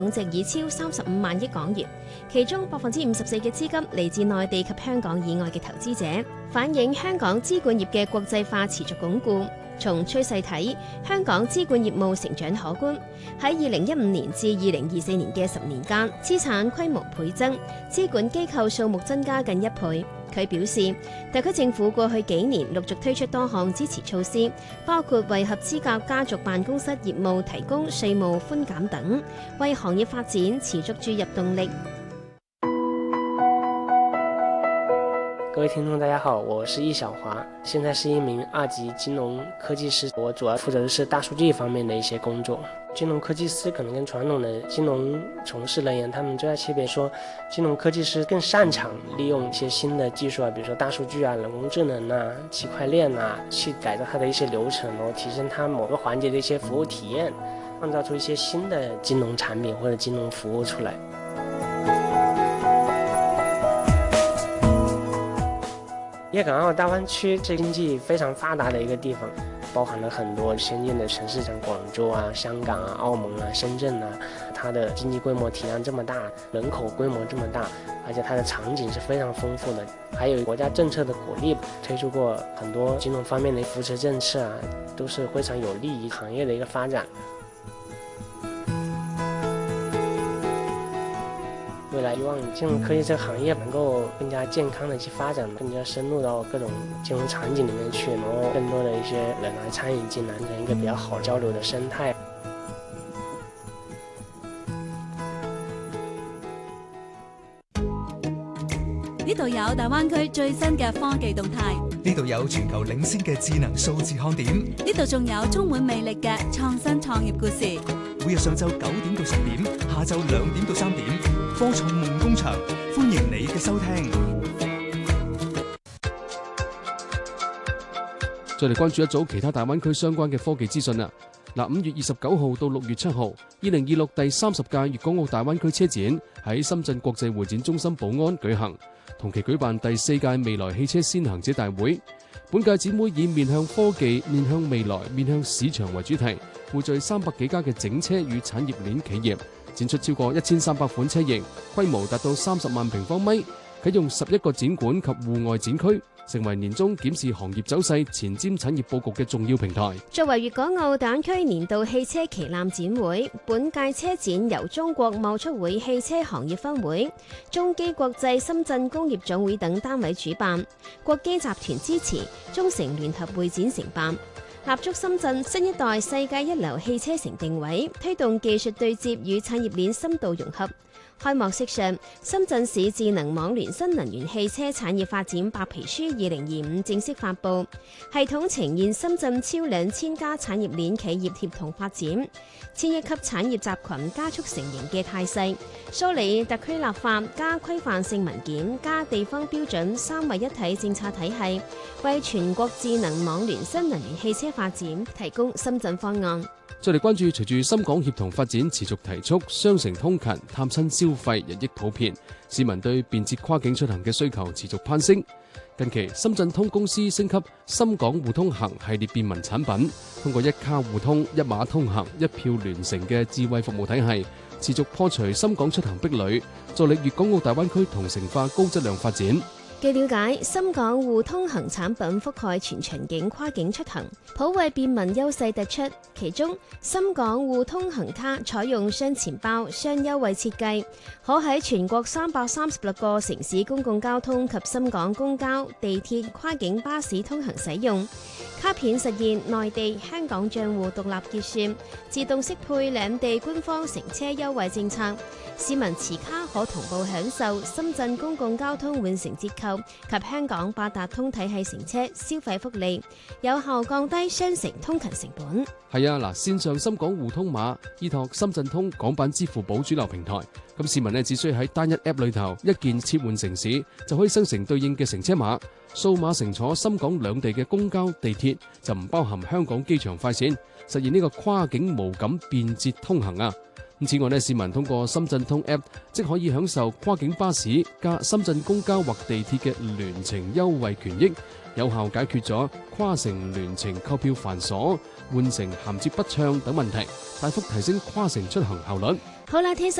總值已超35萬億港元，其中54%嘅資金嚟自內地及香港以外嘅投資者，反映香港資管業嘅國際化持續鞏固。從趨勢睇，香港資管業務成長可觀。喺2015年至2024年嘅10年間，資產規模倍增，資管機構數目增加近1倍。佢表示，特區政府過去幾年陸續推出多項支持措施，包括為合資格家族辦公室業務提供稅務寬減等，為行業發展持續注入動力。 各位聽眾大家好，我是易小華，現在是一名2級金融科技師，我主要負責的是大數據方面的一些工作。金融科技師可能跟傳統的金融從事人員，他們最大區別說，金融科技師更擅長利用一些新的技術啊，比如說大數據啊、人工智能啊、區塊鏈啊，去改造它的一些流程，然後提升它某個環節的一些服務體驗，創造出一些新的金融產品或者金融服務出來。粵港澳大灣區是經濟非常發達的一個地方，包含了很多先進的城市，像廣州啊、香港啊、澳門啊、深圳啊，它的經濟規模體量這麼大，人口規模這麼大，而且它的場景是非常豐富的，還有國家政策的鼓勵，推出過很多金融方面的扶持政策啊，都是非常有利於行業的一個發展。未來希望金融科技這個行業能夠更加健康的去發展，更加深入到各種金融場景裏面去，然後更多的一些人來參與進來，成一個比較好交流的生態。 呢度有大灣區最新嘅科技動態， 呢度有全球領先嘅智能數字看點， 呢度仲有充滿魅力嘅創新創業故事。 每日上晝9點到10點，下晝2點到3點，科創夢工場，歡迎你嘅收聽。 再嚟關注一組其他大灣區相關嘅科技資訊啦。5月29號到6月7號，2026第30屆粵港澳大灣區車展喺深圳國際會展中心寶安舉行，同期舉辦第4屆未來汽車先行者大會。本屆展會以面向科技、面向未來、面向市場為主題，匯聚300幾家嘅整車與產業鏈企業，展出超過1300款車型，規模達到30萬平方米，啟用11個展館及戶外展區，成為年中檢視行業走勢、前瞻產業佈局嘅重要平台。 作為粵港澳大灣區年度汽車旗艦展會，本屆車展由中國貿促會汽車行業分會、中基國際深圳工業總會等單位主辦，國基集團支持，中成聯合會展承辦，立足深圳新一代世界一流汽車城定位，推動技術對接與產業鏈深度融合。開幕式上，深圳市智能網聯新能源汽車產業發展白皮書2025正式發布，系統呈現深圳超2000家產業鏈企業協同發展、千億級產業集群加速成型嘅態勢，梳理特區立法加規範性文件加地方標準3位一體政策體系，為全國智能網聯新能源汽車發展提供深圳方案。 再嚟關注，隨住深港協同發展持續提速，雙城通勤、探親消費日益普遍，市民對便捷跨境出行嘅需求持續攀升。近期，深圳通公司升級深港互通行系列便民產品，通過一卡互通、一碼通行、一票聯成嘅智慧服務體系，持續破除深港出行壁壘，助力粵港澳大灣區同城化高質量發展。 據了解，深港互通行產品覆蓋全場景跨境出行，普惠便民優勢突出。其中，深港互通行卡採用雙錢包、雙優惠設計，可喺全國336個城市公共交通及深港公交、地鐵、跨境巴士通行使用。卡片實現內地、香港賬戶獨立結算，自動適配兩地官方乘車優惠政策。市民持卡可同步享受深圳公共交通換乘折扣及香港八達通體系乘車消費福利，有效降低雙城通勤成本。 係啊，線上深港互通碼依託深圳通港版支付寶主流平台，咁市民只需喺單一 App 裏頭一鍵切換城市，就可以生成對應嘅乘車碼，數碼乘坐深港兩地嘅公交、地鐵，就唔包含香港機場快線，實現呢個跨境無感便捷通行啊！此外市民通過深圳通 App 即可以享受跨境巴士加深圳公交或地鐵嘅聯程優惠權益，有效解決咗跨城聯程購票繁瑣、換乘銜接不暢等問題，大幅提升跨城出行效率。 好啦，天